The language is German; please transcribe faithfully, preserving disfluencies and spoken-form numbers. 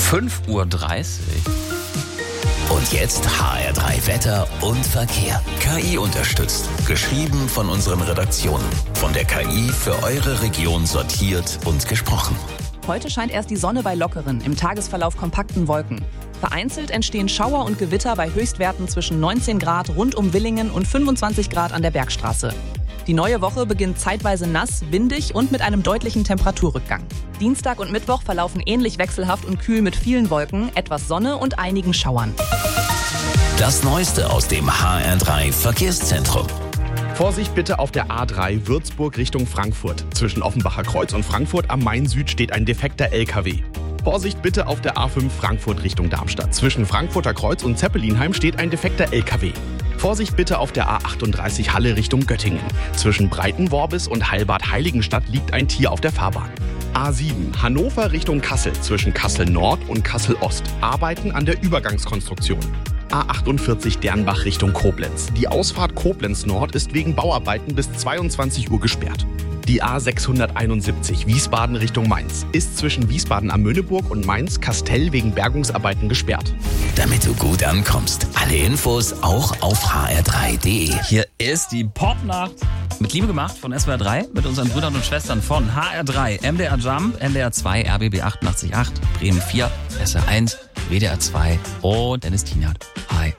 fünf Uhr dreißig. Und jetzt H R drei Wetter und Verkehr. K I unterstützt. Geschrieben von unseren Redaktionen. Von der K I für eure Region sortiert und gesprochen. Heute scheint erst die Sonne bei lockeren, im Tagesverlauf kompakten Wolken. Vereinzelt entstehen Schauer und Gewitter bei Höchstwerten zwischen neunzehn Grad rund um Willingen und fünfundzwanzig Grad an der Bergstraße. Die neue Woche beginnt zeitweise nass, windig und mit einem deutlichen Temperaturrückgang. Dienstag und Mittwoch verlaufen ähnlich wechselhaft und kühl mit vielen Wolken, etwas Sonne und einigen Schauern. Das Neueste aus dem H R drei Verkehrszentrum. Vorsicht bitte auf der A drei Würzburg Richtung Frankfurt. Zwischen Offenbacher Kreuz und Frankfurt am Main Süd steht ein defekter L K W. Vorsicht bitte auf der A fünf Frankfurt Richtung Darmstadt. Zwischen Frankfurter Kreuz und Zeppelinheim steht ein defekter L K W. Vorsicht bitte auf der A achtunddreißig Halle Richtung Göttingen. Zwischen Breitenworbis und Heilbad-Heiligenstadt liegt ein Tier auf der Fahrbahn. A sieben Hannover Richtung Kassel. Zwischen Kassel Nord und Kassel Ost. Arbeiten an der Übergangskonstruktion. A achtundvierzig Dernbach Richtung Koblenz. Die Ausfahrt Koblenz Nord ist wegen Bauarbeiten bis zweiundzwanzig Uhr gesperrt. Die A sechshunderteinundsiebzig Wiesbaden Richtung Mainz ist zwischen Wiesbaden am Möhneburg und Mainz-Kastell wegen Bergungsarbeiten gesperrt. Damit du gut ankommst. Alle Infos auch auf h r drei punkt d e. Hier ist die Popnacht. Mit Liebe gemacht von S W R drei, mit unseren Brüdern und Schwestern von H R drei, M D R Jump, N D R zwei, R B B achtundachtzig Komma acht, Bremen vier, S R eins, W D R zwei und Dennis Tienert. Hi.